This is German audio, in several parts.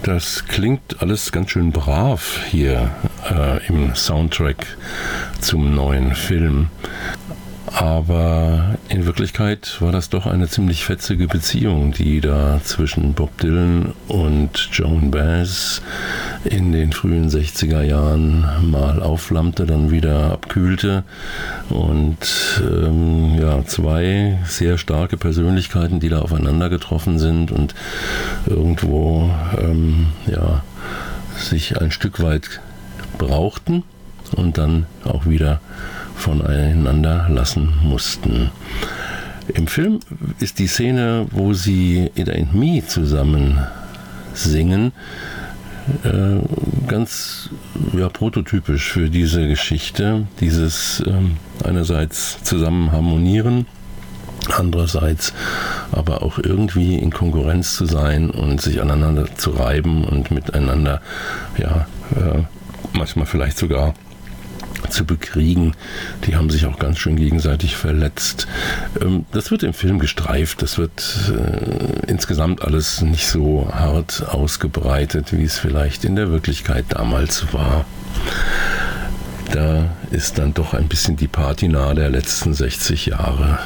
Das klingt alles ganz schön brav hier im Soundtrack zum neuen Film. Aber in Wirklichkeit war das doch eine ziemlich fetzige Beziehung, die da zwischen Bob Dylan und Joan Baez in den frühen 60er Jahren mal aufflammte, dann wieder abkühlte. Und zwei sehr starke Persönlichkeiten, die da aufeinander getroffen sind und irgendwo sich ein Stück weit brauchten und dann auch wieder voneinander lassen mussten. Im Film ist die Szene, wo sie It Ain't Me zusammen singen, ganz prototypisch für diese Geschichte. Dieses einerseits zusammen harmonieren, andererseits aber auch irgendwie in Konkurrenz zu sein und sich aneinander zu reiben und miteinander manchmal vielleicht sogar zu bekriegen. Die haben sich auch ganz schön gegenseitig verletzt. Das wird im Film gestreift. Das wird insgesamt alles nicht so hart ausgebreitet, wie es vielleicht in der Wirklichkeit damals war. Da ist dann doch ein bisschen die Patina der letzten 60 Jahre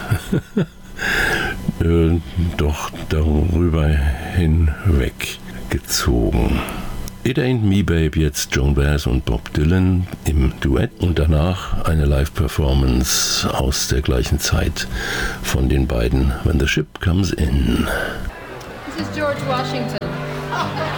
doch darüber hinweggezogen. It Ain't Me Babe, jetzt Joan Baez und Bob Dylan im Duett und danach eine Live-Performance aus der gleichen Zeit von den beiden, When the Ship Comes In. This is George Washington.